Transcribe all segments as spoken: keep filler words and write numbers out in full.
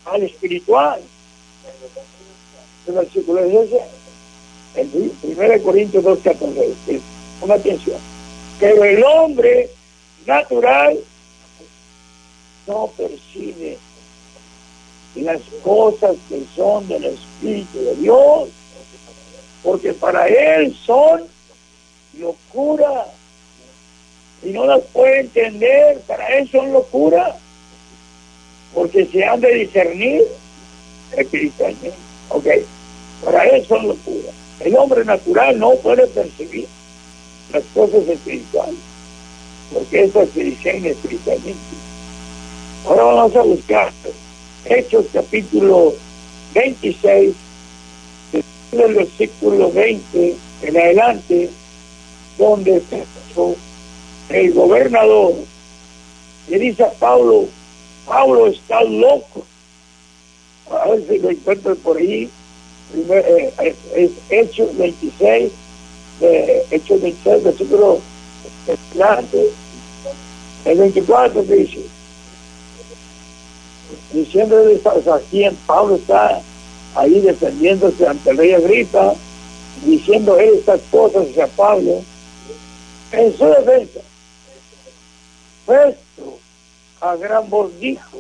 al espiritual. El versículo es ese, el primero Corintios dos, catorce. Ponga atención. Pero el hombre natural no percibe las cosas que son del Espíritu de Dios, porque para él son locura y no las puede entender. Para él son locura, porque se han de discernir espiritualmente. Ok, para él son locura. El hombre natural no puede percibir las cosas espirituales, porque eso se discierne espiritualmente. Ahora vamos a buscar Hechos capítulo veintiséis, del versículo veinte en adelante, donde el gobernador le dice a Pablo: Pablo está loco. A ver si lo encuentro por ahí. Primer, eh, es, es Hechos veintiséis, eh, Hechos veintiséis, versículo adelante, el veinticuatro, que dice, diciendo, o sea, aquí en Pablo está ahí defendiéndose ante el rey Agripa, diciendo él estas cosas hacia Pablo en su defensa. Festo a gran voz dijo: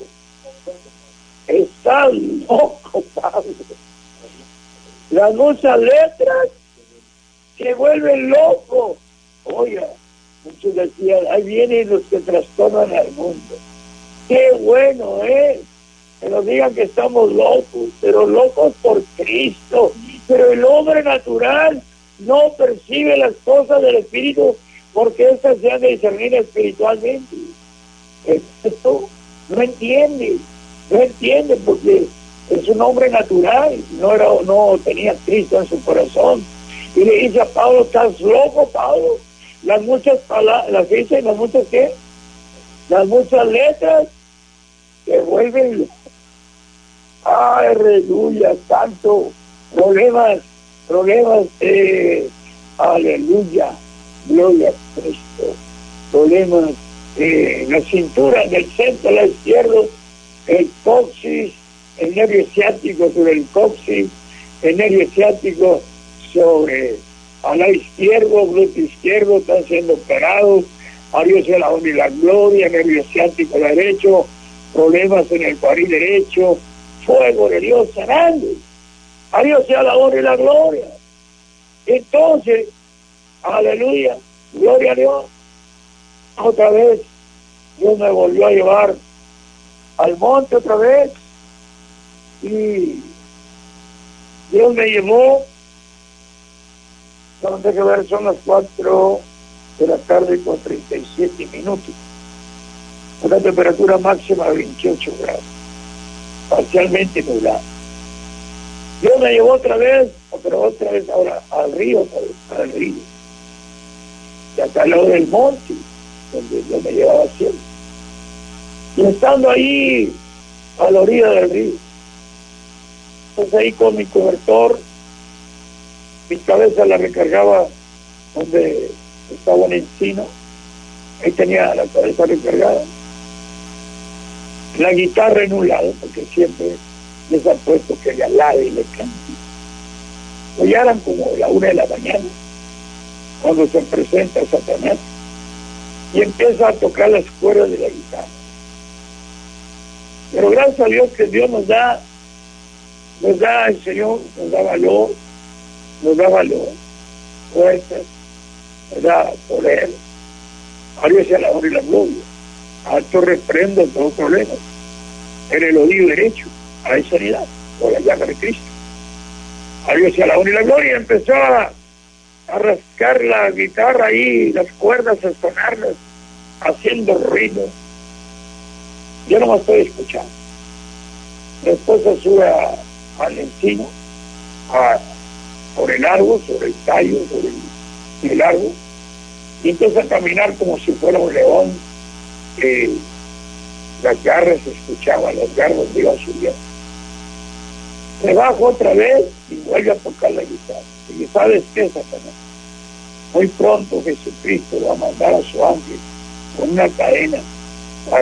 está loco Pablo. Las muchas letras se vuelven locos. Oiga, muchos decían: ahí vienen los que trastornan al mundo. Qué bueno es que nos digan que estamos locos, pero locos por Cristo. Pero el hombre natural no percibe las cosas del Espíritu, porque estas se han de discernir espiritualmente. Esto no entiende, no entiende, porque es un hombre natural, no era, no tenía Cristo en su corazón. Y le dice a Pablo: estás loco, Pablo. Las muchas palabras, las dicen, las muchas qué, las muchas letras se vuelven, aleluya, tanto problemas, problemas, eh, aleluya, gloria a Cristo, problemas, eh, la cintura del centro a la izquierda, el coxis, el nervio ciático sobre el coxis, el nervio ciático sobre al lado izquierdo, glúteo izquierdo, están siendo operados. A Dios sea la honra y la gloria. Nervio ciático derecho, problemas en el cuadril derecho, fuego de Dios sanando. A Dios sea la honra y la gloria. Entonces, aleluya, gloria a Dios. Otra vez Dios me volvió a llevar al monte otra vez, y Dios me llevó, donde que ver, son las cuatro de la tarde con treinta y siete minutos, una temperatura máxima de veintiocho grados, parcialmente nublada. Dios me llevó otra vez, pero otra vez ahora al río, al río, y acá al lado del monte, donde Dios me llevaba siempre. Y estando ahí a la orilla del río, pues ahí con mi cobertor, mi cabeza la recargaba donde estaba un encino, ahí tenía la cabeza recargada, la guitarra en un lado, porque siempre les ha puesto que le alabe y le cante. Pues ya eran como la una de la mañana, cuando se presenta Satanás y empieza a tocar las cuerdas de la guitarra. Pero gracias a Dios que Dios nos da, nos da el Señor, nos da valor, nos da valor, fuerza, nos da poder. A Dios sea la honra y la gloria. Alto reprendo todo problema. En el oído derecho hay sanidad por la llaga de Cristo. A Dios sea la honra y la gloria. Empezó a, a rascar la guitarra ahí, las cuerdas, a sonarlas, haciendo ruido. Yo no me estoy escuchando. Mi esposa sube a, al encino, a, por el árbol, sobre el tallo, sobre el, el árbol, y empieza a caminar como si fuera un león. Eh, las garras se escuchaban, las garras iban subiendo. Se baja otra vez y vuelve a tocar la guitarra. Y ¿sabes qué, Satanás? Muy pronto Jesucristo va a mandar a su ángel con una cadena